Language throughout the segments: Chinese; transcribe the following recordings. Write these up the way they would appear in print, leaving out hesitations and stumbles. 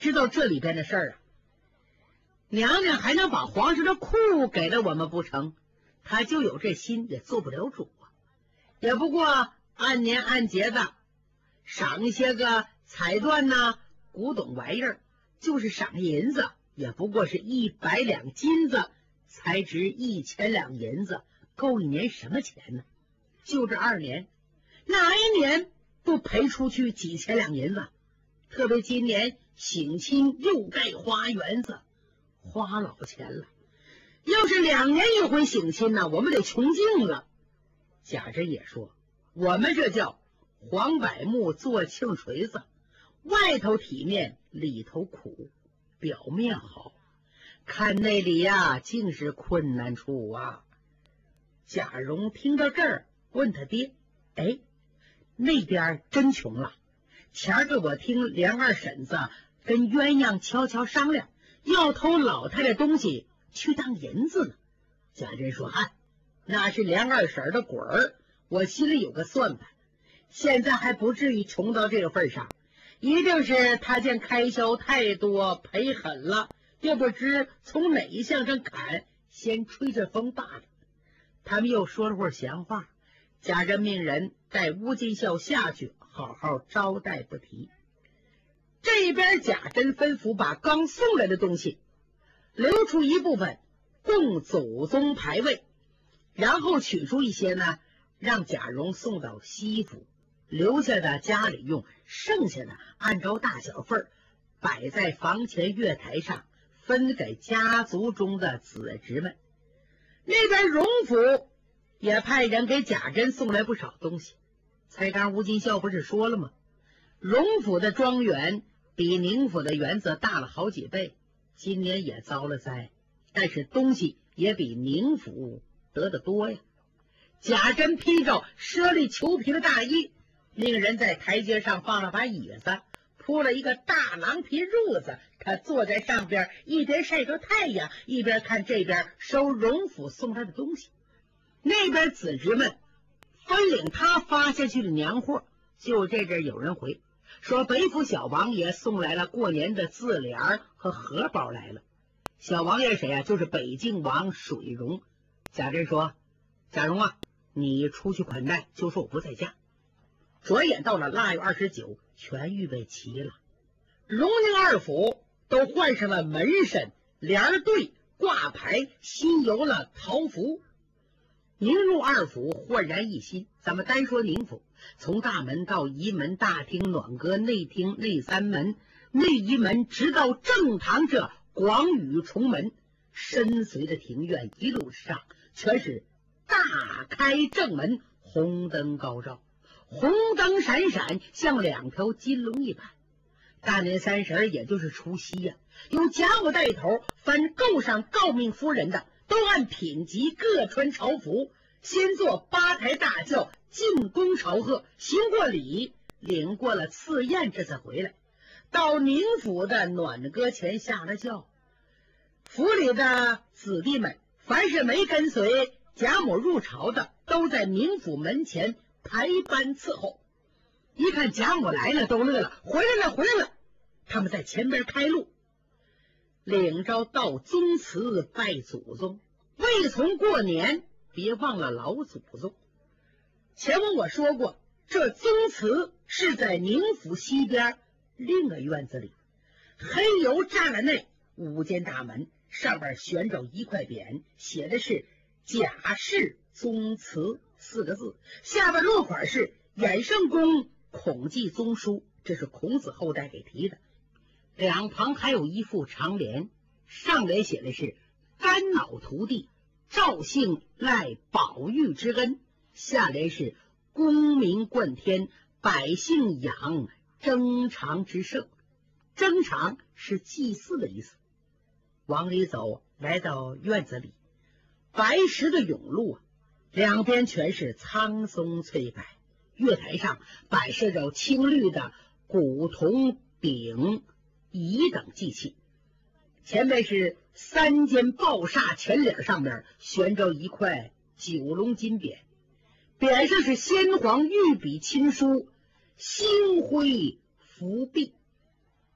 知道这里边的事儿啊，娘娘还能把皇上的库给了我们不成？他就有这心，也做不了主啊。也不过按年按节的赏一些个彩缎呐、古董玩意儿，就是赏银子，也不过是100两金子，才值1000两银子，够一年什么钱呢？就这2年，哪一年不赔出去几千两银子？特别今年省亲又盖花园子，花老钱了。要是2年一回省亲呢，我们得穷尽了。贾珍也说，我们这叫黄柏木做磬锤子，外头体面，里头苦，表面好，看内里呀，竟是困难处啊。贾蓉听到这儿，问他爹：“哎，那边真穷了？前儿个我听梁二婶子跟鸳鸯悄悄商量，要偷老太太东西去当银子呢。”贾珍说：“嗨，那是梁二婶的鬼儿，我心里有个算盘，现在还不至于穷到这个份上，一定是他见开销太多，赔狠了，又不知从哪一项上砍，先吹着风罢了。”他们又说了会儿闲话，贾珍命人带乌金孝下去，好好招待不提。这边贾珍吩咐把刚送来的东西留出一部分供祖宗牌位，然后取出一些呢，让贾蓉送到西府，留下的家里用，剩下的按照大小份摆在房前月台上，分给家族中的子侄们。那边荣府也派人给贾珍送来不少东西。才刚吴金孝不是说了吗？荣府的庄园比宁府的园子大了好几倍，今年也遭了灾，但是东西也比宁府得的多呀。贾珍披着猞猁裘皮的大衣，令人在台阶上放了把椅子，铺了一个大狼皮褥子，他坐在上边，一边晒着太阳，一边看这边收荣府送他的东西。那边子侄们分领他发下去的娘货。就这阵有人回说，北府小王爷送来了过年的字联和荷包来了。小王爷谁啊？就是北静王水溶。贾珍说：“贾蓉啊，你出去款待，就说我不在家。”转眼到了腊月29，全预备齐了。荣宁二府都换上了门神、帘队、挂牌，新游了桃符。宁入二府焕然一新。咱们单说宁府，从大门到仪门、大厅、暖阁、内厅、内三门、内仪门，直到正堂这广宇重门，深邃的庭院一路上全是大开正门，红灯高照，红灯闪闪，像2条金龙一般。大年30，也就是除夕呀，由贾母带头，凡够上诰命夫人的，都按品级各穿朝服，先坐8抬大轿进宫朝贺，行过礼，领过了赐宴，这才回来。到宁府的暖阁前下了轿，府里的子弟们凡是没跟随贾母入朝的，都在宁府门前排班伺候。一看贾母来了，都乐了，回来了，回来了！他们在前边开路，领着到宗祠拜祖宗。未从过年，别忘了老祖宗。前文我说过，这宗祠是在宁府西边另个院子里，黑油栅栏内5间大门，上边悬着一块匾，写的是贾氏宗祠4个字，下边落款是衍圣公孔记宗书，这是孔子后代给题的。两旁还有一副长联，上联写的是肝脑涂地，赵姓赖宝玉之恩，下联是功名冠天，百姓养争长之盛。争长是祭祀的意思。往里走，来到院子里，白石的甬路啊，两边全是苍松翠柏，月台上摆设着青绿的古铜鼎仪等祭器。前面是3间抱煞前脸，上面悬着一块9龙金匾，匾上是先皇御笔亲书，星辉福璧。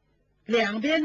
两边